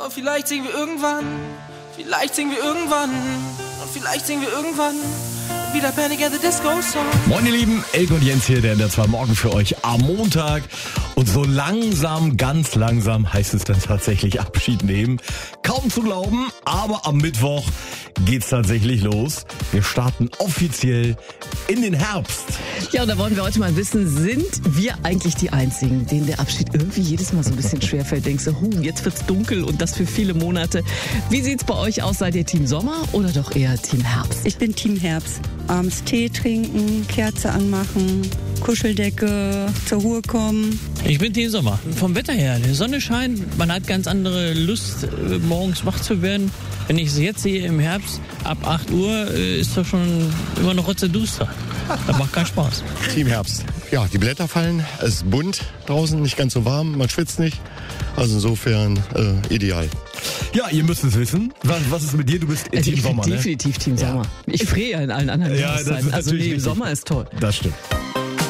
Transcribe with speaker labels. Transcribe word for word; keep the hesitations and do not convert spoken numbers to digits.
Speaker 1: Oh, vielleicht singen wir irgendwann, vielleicht singen wir irgendwann, und vielleicht singen wir irgendwann wieder Panic at the Disco Song.
Speaker 2: Moin ihr Lieben, Elke und Jens hier, der in der zwei Morgen für euch am Montag. Und so langsam, ganz langsam heißt es dann tatsächlich Abschied nehmen. Kaum zu glauben, aber am Mittwoch geht's tatsächlich los. Wir starten offiziell in den Herbst.
Speaker 3: Ja, und da wollen wir heute mal wissen, sind wir eigentlich die Einzigen, denen der Abschied irgendwie jedes Mal so ein bisschen schwerfällt? Denkst du, huh, jetzt wird's dunkel und das für viele Monate. Wie sieht's bei euch aus? Seid ihr Team Sommer oder doch eher Team Herbst?
Speaker 4: Ich bin Team Herbst. Abends Tee trinken, Kerze anmachen, Kuscheldecke, zur Ruhe kommen.
Speaker 5: Ich bin Team Sommer. Vom Wetter her, die Sonne scheint, man hat ganz andere Lust, morgens wach zu werden. Wenn ich es jetzt sehe im Herbst, ab acht Uhr, ist doch schon immer noch rotzeduster. Das macht keinen Spaß.
Speaker 6: Team Herbst. Ja, die Blätter fallen, es ist bunt draußen, nicht ganz so warm, man schwitzt nicht. Also insofern äh, ideal.
Speaker 2: Ja, ihr müsst es wissen. Was, was ist mit dir? Du bist
Speaker 3: Also
Speaker 2: Team
Speaker 3: ich bin
Speaker 2: Sommer, ne?
Speaker 3: definitiv Team Sommer. Ich friere ja in allen anderen
Speaker 2: Ja, das
Speaker 3: Jahreszeiten.
Speaker 2: ist
Speaker 3: Also
Speaker 2: natürlich
Speaker 3: nee,
Speaker 2: richtig.
Speaker 3: Sommer ist toll.
Speaker 2: Das stimmt.